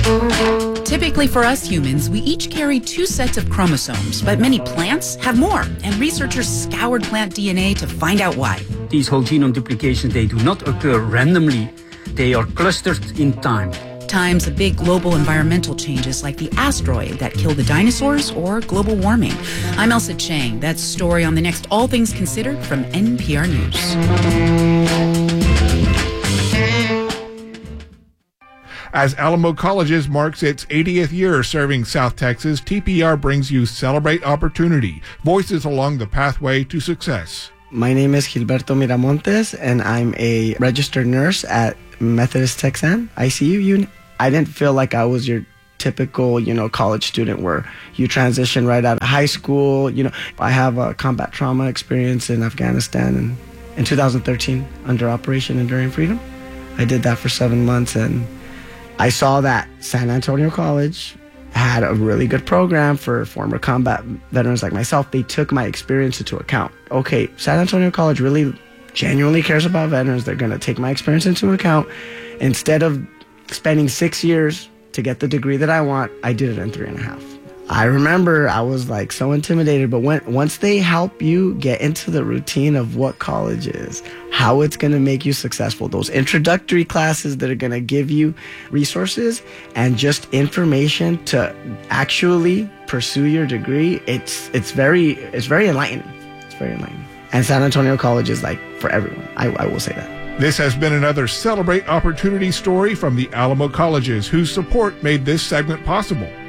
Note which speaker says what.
Speaker 1: Typically for us humans, we each carry 2 sets of chromosomes, but many plants have more, and researchers scoured plant DNA to find out why.
Speaker 2: These whole genome duplications, they do not occur randomly. They are clustered in time.
Speaker 1: Times of big global environmental changes like the asteroid that killed the dinosaurs or global warming. I'm Elsa Chang. That's story on the next All Things Considered from NPR News.
Speaker 3: As Alamo Colleges marks its 80th year serving South Texas, TPR brings you Celebrate Opportunity, voices along the pathway to success.
Speaker 4: My name is Gilberto Miramontes, and I'm a registered nurse at Methodist Texan ICU unit. I didn't feel like I was your typical, college student where you transition right out of high school. I have a combat trauma experience in Afghanistan in 2013 under Operation Enduring Freedom. I did that for 7 months, and I saw that San Antonio College had a really good program for former combat veterans like myself. They took my experience into account. Okay, San Antonio College really genuinely cares about veterans. They're going to take my experience into account. Instead of spending 6 years to get the degree that I want, I did it in 3.5. I remember I was so intimidated, but once they help you get into the routine of what college is, how it's going to make you successful, those introductory classes that are going to give you resources and just information to actually pursue your degree, it's very enlightening. It's very enlightening. And San Antonio College is for everyone. I will say that.
Speaker 3: This has been another Celebrate Opportunity story from the Alamo Colleges, whose support made this segment possible.